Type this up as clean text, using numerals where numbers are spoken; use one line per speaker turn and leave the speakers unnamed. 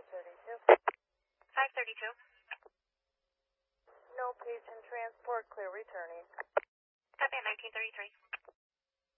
532.
532.
No patient transport, clear returning.
Copy at 1933.